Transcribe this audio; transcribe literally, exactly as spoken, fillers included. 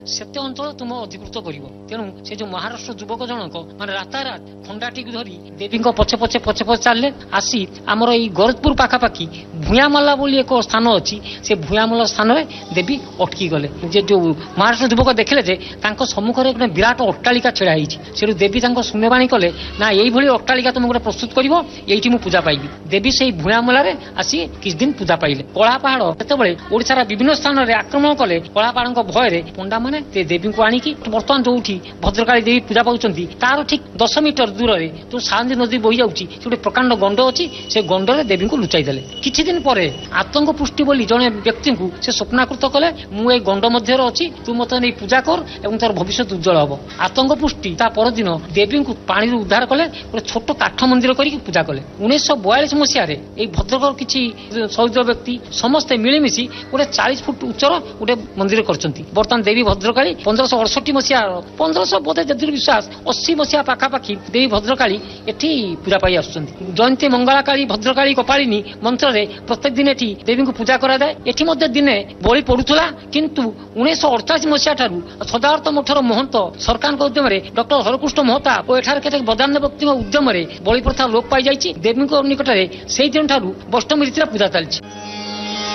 ସେତେ ଅଞ୍ଚଳ ତୁମ ଅଧିକୃତ କରିବ। ତେଣୁ ସେ ଯୋଉ ମହାରାଷ୍ଟ୍ର ଯୁବକ ଜଣକ ମାନେ ରାତାରାତ ଖଣ୍ଡାଟିକୁ ଧରି ଦେବୀଙ୍କ ପଛେ ପଛେ ପଛେ ପଛେ ଚାଲିଲେ। ଆସି ଆମର ଏଇ ଗରଜପୁର ପାଖାପାଖି ଭୂୟାମଲା ବୋଲି ଏକ ସ୍ଥାନ ଅଛି, ସେ ଭୂୟାମଲା ସ୍ଥାନରେ ଦେବୀ ଅଟକି ଗଲେ। ଯେ ଯୋଉ ମହାରାଷ୍ଟ୍ର ଯୁବକ ଦେଖିଲେ ଯେ ତାଙ୍କ ସମ୍ମୁଖରେ ଗୋଟେ ବିରାଟ ଅଟ୍ଟାଳିକା ଛିଡା ହେଇଛି। ସେଠୁ ଦେବୀ ତାଙ୍କ ଶୂନ୍ୟବାଣୀ କଲେ, ନା ଏଇଭଳି ଅଟ୍ଟାଳିକା ତମେ ଗୋଟେ ପ୍ରସ୍ତୁତ କରିବ, ଏଇଠି ମୁଁ ପୂଜା ପାଇବି। ଦେବୀ ସେଇ ଭୂୟାମଲାରେ ଆସି କିଛି ଦିନ ପୂଜା ପାଇଲେ। କଳା ପାହାଡ ଯେତେବେଳେ ଓଡିଶାର ବିଭିନ୍ନ ସ୍ଥାନରେ ଆକ୍ରମଣ କଲେ, କଳା ପାହାଡଙ୍କ ଭୟରେ ପଣ୍ଡା ମାନେ ଦେବୀଙ୍କୁ ଆଣିକି ବର୍ତ୍ତମାନ ଯୋଉଠି ଭଦ୍ରକାଳୀ ଦେବୀ ପୂଜା ପାଉଛନ୍ତି ତାର ଠିକ ଦଶ ମିଟର ଦୂରରେ ଯୋଉ ସାରନ୍ଦୀ ନଦୀ ବହି ଯାଉଛି, ସେ ଗୋଟେ ପ୍ରକାଣ୍ଡ ଗଣ୍ଡ ଅଛି, ସେ ଗଣ୍ଡରେ ଦେବୀଙ୍କୁ ଲୁଚାଇ ଦେଲେ। କିଛି ଦିନ ପରେ ଆତଙ୍କ ପୃଷ୍ଟି ବୋଲି ଜଣେ ବ୍ୟକ୍ତିଙ୍କୁ ସେ ସ୍ୱପ୍ନାକୃତ କଲେ, ମୁଁ ଏଇ ଗଣ୍ଡ ମଧ୍ୟରେ ଅଛି, ତୁ ମତେ ନେଇ ପୂଜା କର ଏବଂ ତାର ଭବିଷ୍ୟତ ଉଜ୍ଜଳ ହବ। ଆତଙ୍କ ପୃଷ୍ଟି ତା ପରଦିନ ଦେବୀଙ୍କୁ ପାଣିରୁ ଉଦ୍ଧାର କଲେ, ଗୋଟେ ଛୋଟ କାଠ ମନ୍ଦିର କରିକି ପୂଜା କଲେ। ଉଣେଇଶହ ବୟାଳିଶ ମସିହାରେ ଏଇ ଭଦ୍ରକର କିଛି ଶହୀଦ ବ୍ୟକ୍ତି ସମସ୍ତେ ମିଳିମିଶି ଗୋଟେ ଚାଳିଶ ଫୁଟ ଉଚ୍ଚର ଗୋଟେ ମନ୍ଦିର କରିଛନ୍ତି। ବର୍ତ୍ତମାନ ଦେବୀ ଭଦ୍ରକାଳୀ ପନ୍ଦରଶହ ଅଠଷଠି ମସିହା ପନ୍ଦରଶହ ବୋଧେ ଯଦି ବିଶ୍ୱାସ ଅଶୀ ମସିହା ପାଖାପାଖି ଦେବୀ ଭଦ୍ରକାଳୀ ଏଠି ପୂଜା ପାଇ ଆସୁଛନ୍ତି। ଜୟନ୍ତୀ ମଙ୍ଗଳାକାଳୀ ଭଦ୍ରକାଳୀ କପାଳିନୀ ମନ୍ତ୍ରରେ ପ୍ରତ୍ୟେକ ଦିନ ଏଠି ଦେବୀଙ୍କୁ ପୂଜା କରାଯାଏ। ଏଠି ମଧ୍ୟ ଦିନେ ବଳି ପଡୁଥିଲା, କିନ୍ତୁ ଉଣେଇଶହ ଅଠଚାଳିଶ ମସିହା ଠାରୁ ସଦାବ୍ରତ ମଠର ମହନ୍ତ ସରକାରଙ୍କ ଉଦ୍ୟମରେ ଡକ୍ଟର ହରକୃଷ୍ଣ ମହତା ଓ ଏଠାରେ କେତେକ ବଦାନ୍ୟ ବ୍ୟକ୍ତିଙ୍କ ଉଦ୍ୟମରେ ବଳି ପ୍ରଥା ଲୋପ ପାଇଯାଇଛି। ଦେବୀଙ୍କ ନିକଟରେ ସେଇ ଦିନ ଠାରୁ ବୈଷ୍ଣବୀ ରୀତିରେ ପୂଜା ଚାଲିଛି।